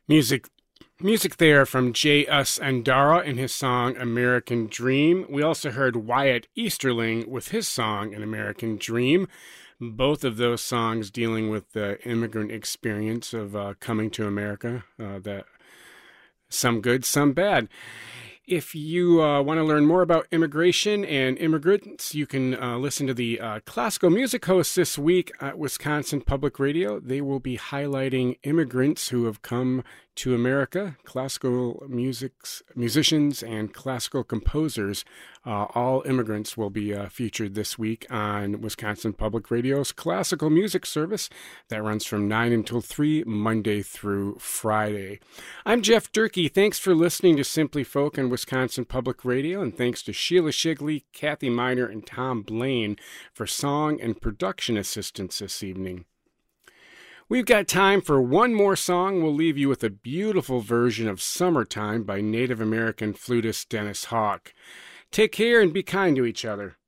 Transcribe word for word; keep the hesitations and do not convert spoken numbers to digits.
Music music there from J S. Andara in his song American Dream. We also heard Wyatt Easterling with his song An American Dream. Both of those songs dealing with the immigrant experience of uh, coming to America. Uh, that some good, some bad. If you uh, want to learn more about immigration and immigrants, you can uh, listen to the uh, classical music hosts this week at Wisconsin Public Radio. They will be highlighting immigrants who have come to America, classical musics, musicians and classical composers. Uh, all immigrants will be uh, featured this week on Wisconsin Public Radio's classical music service that runs from nine until three, Monday through Friday. I'm Jeff Durkee. Thanks for listening to Simply Folk on Wisconsin Public Radio, and thanks to Sheila Shigley, Kathy Miner, and Tom Blaine for song and production assistance this evening. We've got time for one more song. We'll leave you with a beautiful version of Summertime by Native American flutist Dennis Hawk. Take care and be kind to each other.